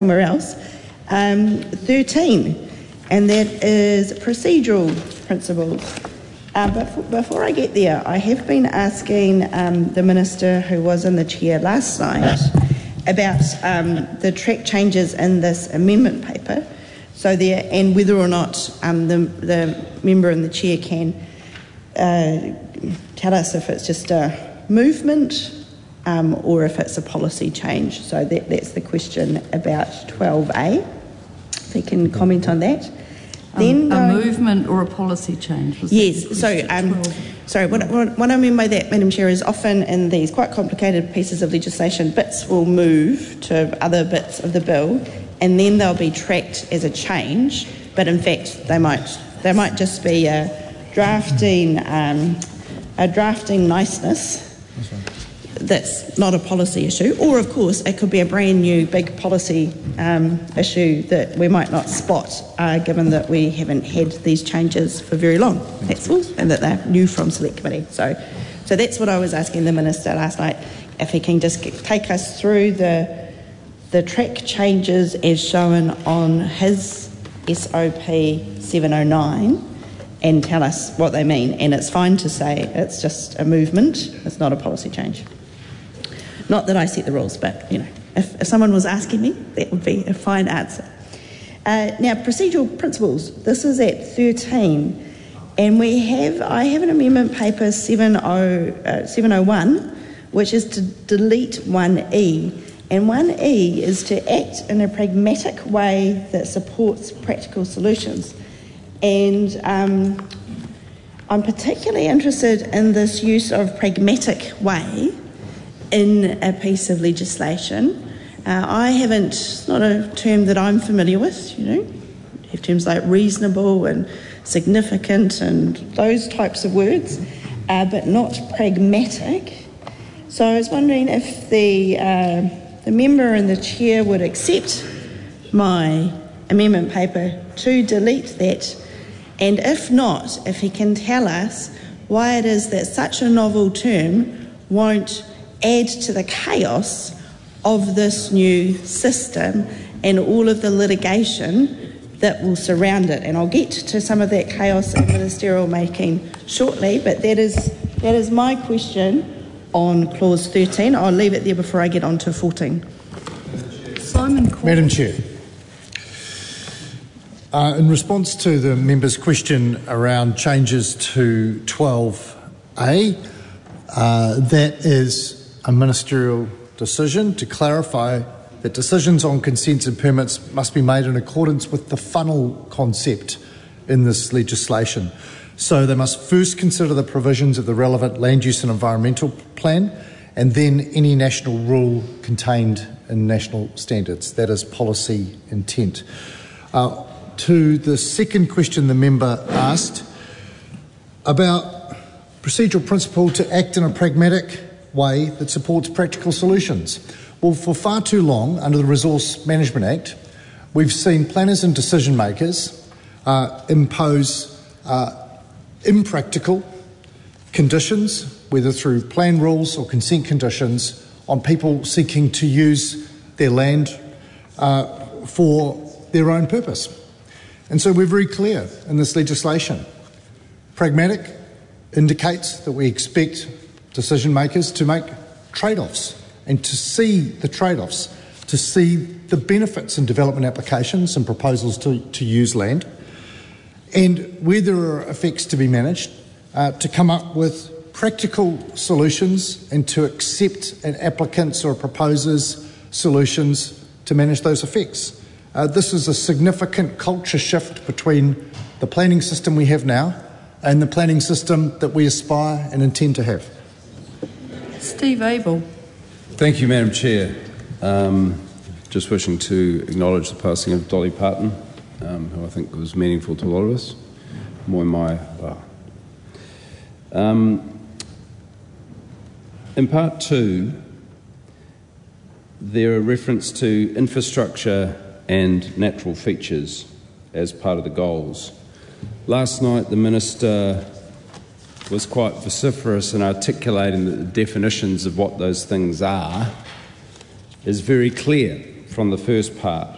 somewhere else, 13, and that is procedural principles. But before I get there, I have been asking the Minister who was in the chair last night about the track changes in this amendment paper, and whether or not the member in the chair can tell us if it's just a movement or if it's a policy change. So that's the question about 12A. If you can comment on that. Then a movement or a policy change? Yes. So what I mean by that, Madam Chair, is often in these quite complicated pieces of legislation, bits will move to other bits of the bill, and then they'll be tracked as a change. But in fact, they might just be a drafting niceness. That's not a policy issue, or of course it could be a brand new big policy issue that we might not spot given that we haven't had these changes for very long, that's all, and that they're new from Select Committee. So that's what I was asking the Minister last night, if he can just take us through the track changes as shown on his SOP 709 and tell us what they mean. And it's fine to say it's just a movement, it's not a policy change. Not that I set the rules, but, if someone was asking me, that would be a fine answer. Now, procedural principles. This is at 13, and I have an amendment paper 701, which is to delete 1E. And 1E is to act in a pragmatic way that supports practical solutions. And I'm particularly interested in this use of pragmatic way in a piece of legislation. It's not a term that I'm familiar with, You have terms like reasonable and significant and those types of words, but not pragmatic. So I was wondering if the member and the chair would accept my amendment paper to delete that, and if not, if he can tell us why it is that such a novel term won't add to the chaos of this new system and all of the litigation that will surround it. And I'll get to some of that chaos and ministerial making shortly, but that is my question on clause 13. I'll leave it there before I get on to 14. Simon Corbett. Madam Chair, in response to the member's question around changes to 12A, that is a ministerial decision to clarify that decisions on consents and permits must be made in accordance with the funnel concept in this legislation. So they must first consider the provisions of the relevant land use and environmental plan, and then any national rule contained in national standards. That is policy intent. To the second question the member asked about procedural principle to act in a pragmatic way that supports practical solutions. Well, for far too long, under the Resource Management Act, we've seen planners and decision makers impose impractical conditions, whether through plan rules or consent conditions, on people seeking to use their land for their own purpose. And so we're very clear in this legislation. Pragmatic indicates that we expect decision makers to make trade-offs and to see the trade-offs, to see the benefits in development applications and proposals to use land, and where there are effects to be managed, to come up with practical solutions and to accept an applicant's or proposer's solutions to manage those effects. This is a significant culture shift between the planning system we have now and the planning system that we aspire and intend to have. Steve Abel. Thank you, Madam Chair. Just wishing to acknowledge the passing of Dolly Parton, who I think was meaningful to a lot of us. Moi mai rā. In part 2, there are reference to infrastructure and natural features as part of the goals. Last night, the Minister was quite vociferous in articulating that the definitions of what those things are is very clear from the first part